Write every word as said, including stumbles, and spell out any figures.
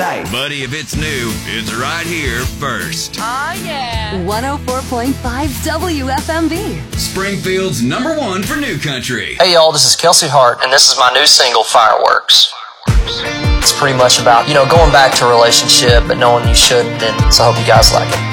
right. Buddy, if it's new, it's right here first. Oh, yeah. one oh four point five W F M B. Springfield's number one for new country. Hey, y'all, this is Kelsey Hart, and this is my new single, Fireworks. It's pretty much about, you know, going back to a relationship but knowing you shouldn't, and so I hope you guys like it.